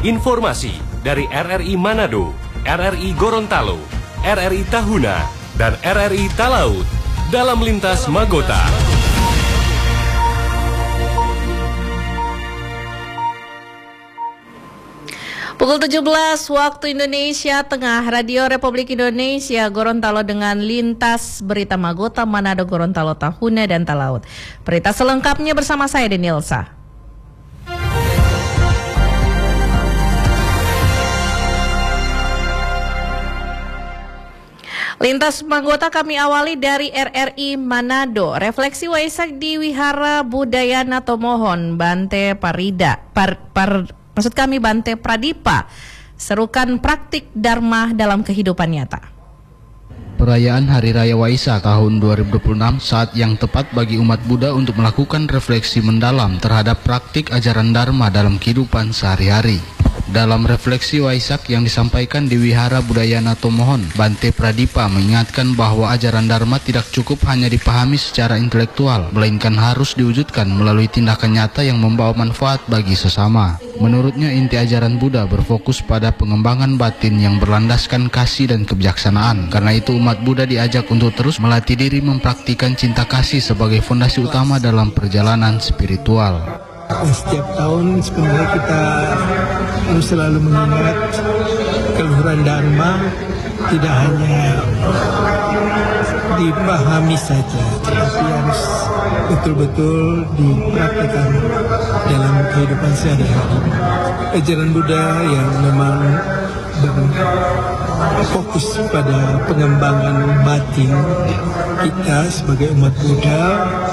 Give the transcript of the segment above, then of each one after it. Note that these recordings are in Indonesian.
Informasi dari RRI Manado, RRI Gorontalo, RRI Tahuna, dan RRI Talaut dalam Lintas Magota. Pukul 17 waktu Indonesia Tengah, Radio Republik Indonesia Gorontalo dengan Lintas Berita Magota Manado, Gorontalo, Tahuna, dan Talaut. Berita selengkapnya bersama saya Denilsa. Lintas Magota kami awali dari RRI Manado. Refleksi Waisak di Wihara Budaya Natomohon, Bante Bante Pradipa, serukan praktik Dharma dalam kehidupan nyata. Perayaan Hari Raya Waisak tahun 2026 saat yang tepat bagi umat Buddha untuk melakukan refleksi mendalam terhadap praktik ajaran Dharma dalam kehidupan sehari-hari. Dalam refleksi Waisak yang disampaikan di Wihara Budaya Natomohon, Bante Pradipa mengingatkan bahwa ajaran Dharma tidak cukup hanya dipahami secara intelektual, melainkan harus diwujudkan melalui tindakan nyata yang membawa manfaat bagi sesama. Menurutnya, inti ajaran Buddha berfokus pada pengembangan batin yang berlandaskan kasih dan kebijaksanaan. Karena itu, umat Buddha diajak untuk terus melatih diri mempraktikkan cinta kasih sebagai fondasi utama dalam perjalanan spiritual. Setiap tahun sebenarnya kita harus selalu mengingat keluhuran Dharma tidak hanya dipahami saja, tetapi harus betul-betul dipraktikkan dalam kehidupan sehari-hari. Ajaran Buddha yang memang berfokus pada pengembangan batin kita sebagai umat Buddha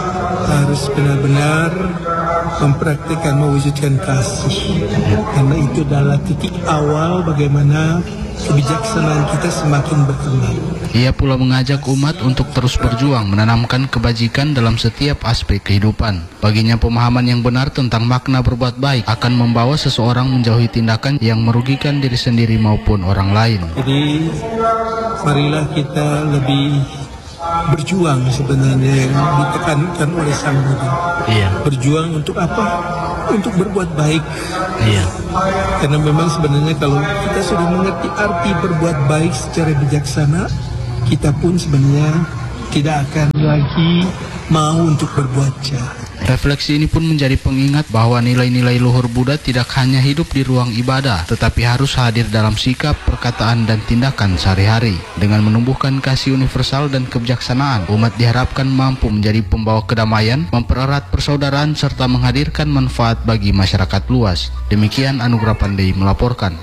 harus benar-benar mempraktikkan, mewujudkan kasih, karena itu adalah titik awal bagaimana kebijaksanaan kita semakin berkembang. Ia pula mengajak umat untuk terus berjuang menanamkan kebajikan dalam setiap aspek kehidupan. Baginya, pemahaman yang benar tentang makna berbuat baik akan membawa seseorang menjauhi tindakan yang merugikan diri sendiri maupun orang lain. Jadi, marilah kita lebih berjuang sebenarnya yang ditekankan oleh Sang Buddha. Iya. Berjuang untuk apa? Untuk berbuat baik. Iya. Karena memang sebenarnya kalau kita sudah mengerti arti berbuat baik secara bijaksana, kita pun sebenarnya tidak akan lagi mau untuk berbuat jahat. Refleksi ini pun menjadi pengingat bahwa nilai-nilai luhur Buddha tidak hanya hidup di ruang ibadah, tetapi harus hadir dalam sikap, perkataan, dan tindakan sehari-hari. Dengan menumbuhkan kasih universal dan kebijaksanaan, umat diharapkan mampu menjadi pembawa kedamaian, mempererat persaudaraan, serta menghadirkan manfaat bagi masyarakat luas. Demikian Anugrah Pandey melaporkan.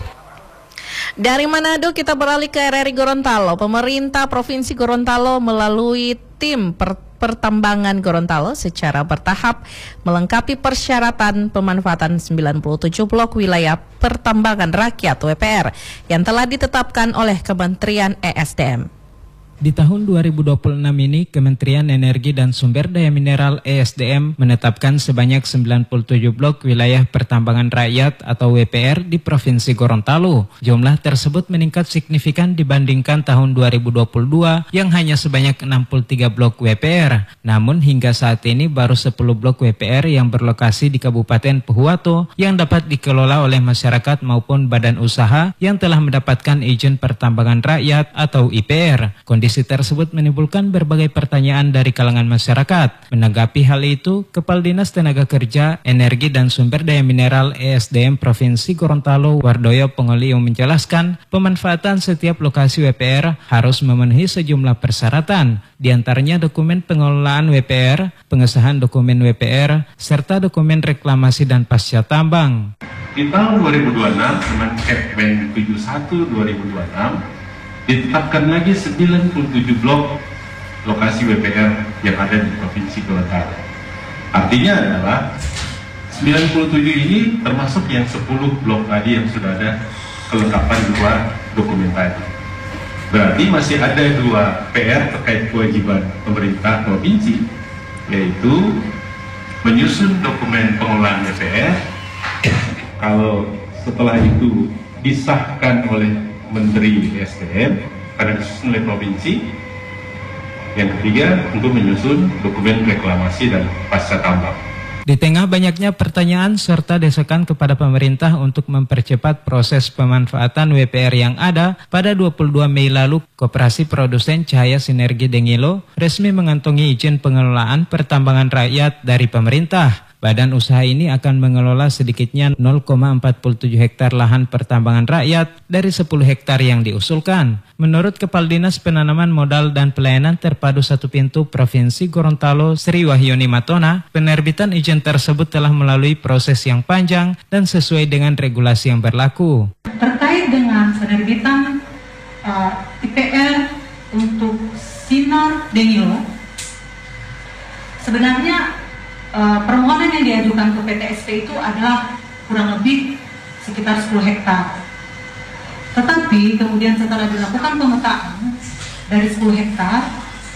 Dari Manado kita beralih ke RRI Gorontalo. Pemerintah Provinsi Gorontalo melalui tim Pertambangan Gorontalo secara bertahap melengkapi persyaratan pemanfaatan 97 blok wilayah pertambangan rakyat WPR yang telah ditetapkan oleh Kementerian ESDM. Di tahun 2026 ini, Kementerian Energi dan Sumber Daya Mineral ESDM menetapkan sebanyak 97 blok wilayah pertambangan rakyat atau WPR di Provinsi Gorontalo. Jumlah tersebut meningkat signifikan dibandingkan tahun 2022 yang hanya sebanyak 63 blok WPR. Namun hingga saat ini baru 10 blok WPR yang berlokasi di Kabupaten Pohuwato yang dapat dikelola oleh masyarakat maupun badan usaha yang telah mendapatkan izin pertambangan rakyat atau IPR. Kondisi tersebut menimbulkan berbagai pertanyaan dari kalangan masyarakat. Menanggapi hal itu, Kepala Dinas Tenaga Kerja, Energi dan Sumber Daya Mineral ESDM Provinsi Gorontalo, Wardoyo Pengoliu menjelaskan, pemanfaatan setiap lokasi WPR harus memenuhi sejumlah persyaratan, di antaranya dokumen pengelolaan WPR, pengesahan dokumen WPR, serta dokumen reklamasi dan pasca tambang. Di tahun 2026, dengan Kepmen 71/2026, ditetapkan lagi 97 blok lokasi WPR yang ada di Provinsi Gorontalo. Artinya adalah 97 ini termasuk yang 10 blok tadi yang sudah ada kelengkapan dua dokumen tadi. Berarti masih ada 2 PR terkait kewajiban pemerintah provinsi, yaitu menyusun dokumen pengelolaan WPR. Kalau setelah itu disahkan oleh Menteri ESDM pada disusun oleh provinsi. Yang ketiga, untuk menyusun dokumen reklamasi dan pasca tambang. Di tengah banyaknya pertanyaan serta desakan kepada pemerintah untuk mempercepat proses pemanfaatan WPR yang ada, pada 22 Mei lalu Koperasi Produsen Cahaya Sinergi Dengilo resmi mengantongi izin pengelolaan pertambangan rakyat dari pemerintah. Badan usaha ini akan mengelola sedikitnya 0,47 hektar lahan pertambangan rakyat dari 10 hektar yang diusulkan. Menurut Kepala Dinas Penanaman Modal dan Pelayanan Terpadu Satu Pintu Provinsi Gorontalo, Sri Wahyuni Matona, penerbitan izin tersebut telah melalui proses yang panjang dan sesuai dengan regulasi yang berlaku. Terkait dengan penerbitan IPR untuk Sinar Dengilo, sebenarnya permohonan yang diajukan ke PTSP itu adalah kurang lebih sekitar 10 hektar. Tetapi kemudian setelah dilakukan pemetaan dari 10 hektar,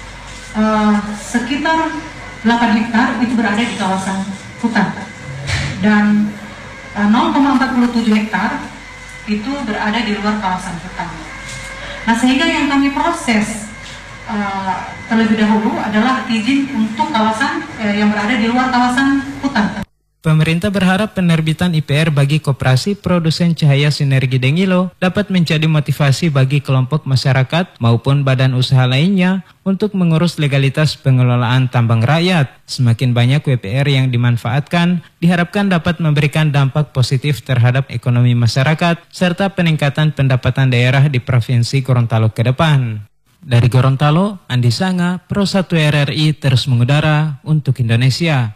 sekitar 8 hektar itu berada di kawasan hutan. Dan 0,47 hektar itu berada di luar kawasan hutan. Nah, sehingga yang kami proses terlebih dahulu adalah izin untuk kawasan yang berada di luar kawasan hutan. Pemerintah berharap penerbitan IPR bagi Koperasi Produsen Cahaya Sinergi Dengilo dapat menjadi motivasi bagi kelompok masyarakat maupun badan usaha lainnya untuk mengurus legalitas pengelolaan tambang rakyat. Semakin banyak WPR yang dimanfaatkan, diharapkan dapat memberikan dampak positif terhadap ekonomi masyarakat serta peningkatan pendapatan daerah di Provinsi Gorontalo ke depan. Dari Gorontalo, Andi Sanga, Pro 1 RRI terus mengudara untuk Indonesia.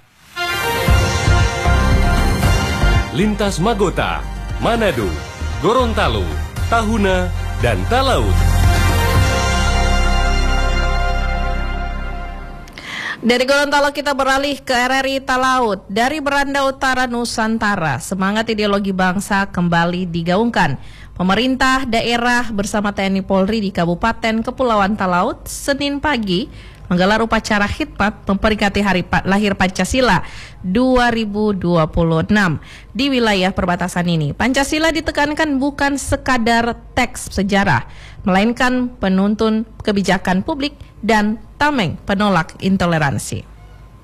Lintas Magota, Manado, Gorontalo, Tahuna, dan Talaut. Dari Gorontalo kita beralih ke RRI Talaut. Dari Beranda Utara, Nusantara, semangat ideologi bangsa kembali digaungkan. Pemerintah daerah bersama TNI Polri di Kabupaten Kepulauan Talaut Senin pagi menggelar upacara khidmat memperingati Hari Lahir Pancasila 2026 di wilayah perbatasan ini. Pancasila ditekankan bukan sekadar teks sejarah, melainkan penuntun kebijakan publik dan tameng penolak intoleransi.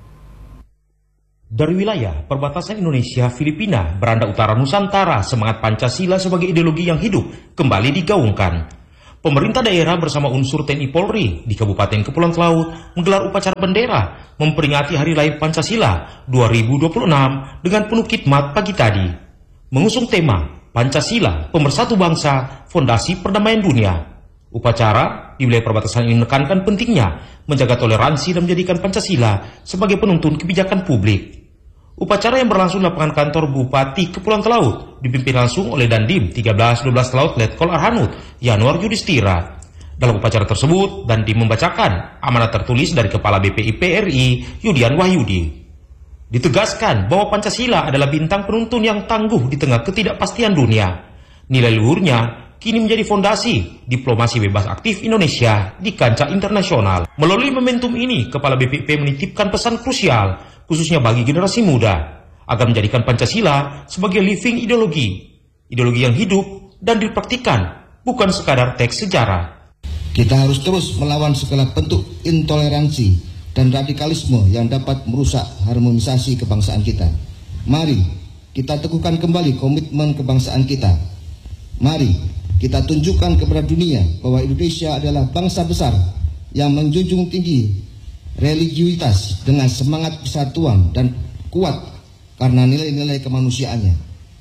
Dari wilayah perbatasan Indonesia-Filipina, Beranda Utara Nusantara, semangat Pancasila sebagai ideologi yang hidup kembali digaungkan. Pemerintah daerah bersama unsur TNI Polri di Kabupaten Kepulauan Talaut menggelar upacara bendera memperingati Hari Lahir Pancasila 2026 dengan penuh khidmat pagi tadi. Mengusung tema Pancasila, Pemersatu Bangsa, Fondasi Perdamaian Dunia. Upacara di wilayah perbatasan ini menekankan pentingnya menjaga toleransi dan menjadikan Pancasila sebagai penuntun kebijakan publik. Upacara yang berlangsung di lapangan kantor Bupati Kepulauan Talaut dipimpin langsung oleh Dandim 1312 Talaut Letkol Arhanud Yanuar Yudhistira. Dalam upacara tersebut, Dandim membacakan amanat tertulis dari Kepala BPIP RI Yudian Wahyudi. Ditegaskan bahwa Pancasila adalah bintang penuntun yang tangguh di tengah ketidakpastian dunia. Nilai luhurnya kini menjadi fondasi diplomasi bebas aktif Indonesia di kancah internasional. Melalui momentum ini, Kepala BPIP menitipkan pesan krusial, khususnya bagi generasi muda, agar menjadikan Pancasila sebagai living ideologi yang hidup dan dipraktikkan, bukan sekadar teks sejarah. Kita harus terus melawan segala bentuk intoleransi dan radikalisme yang dapat merusak harmonisasi kebangsaan kita. Mari kita teguhkan kembali komitmen kebangsaan kita. Mari kita tunjukkan kepada dunia bahwa Indonesia adalah bangsa besar yang menjunjung tinggi religiusitas dengan semangat persatuan dan kuat karena nilai-nilai kemanusiaannya.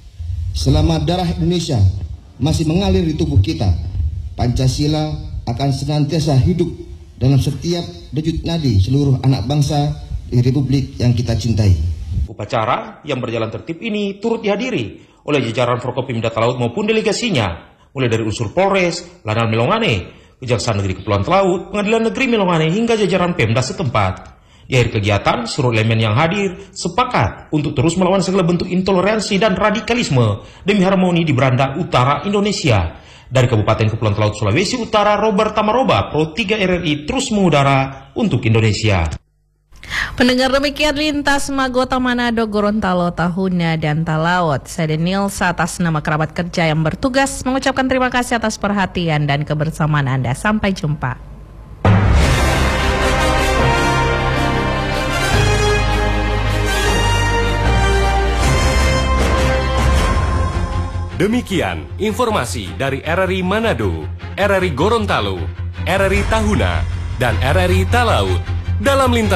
Selama darah Indonesia masih mengalir di tubuh kita, Pancasila akan senantiasa hidup dalam setiap denyut nadi seluruh anak bangsa di Republik yang kita cintai. Upacara yang berjalan tertib ini turut dihadiri oleh jajaran Forkopimda Talaut maupun delegasinya, mulai dari unsur Polres, Lanal Melongane, Kejaksaan Negeri Kepulauan Talaut, Pengadilan Negeri Melongane hingga jajaran Pemda setempat. Di akhir kegiatan, seluruh elemen yang hadir sepakat untuk terus melawan segala bentuk intoleransi dan radikalisme demi harmoni di Beranda Utara Indonesia. Dari Kabupaten Kepulauan Talaut, Sulawesi Utara, Robert Tamaroba, Pro 3 RRI terus mengudara untuk Indonesia. Pendengar, demikian Lintas Magota Manado, Gorontalo, Tahuna, dan Talaut. Saya Denilsa atas nama kerabat kerja yang bertugas mengucapkan terima kasih atas perhatian dan kebersamaan Anda. Sampai jumpa. Demikian informasi dari RRI Manado, RRI Gorontalo, RRI Tahuna, dan RRI Talaut dalam lintas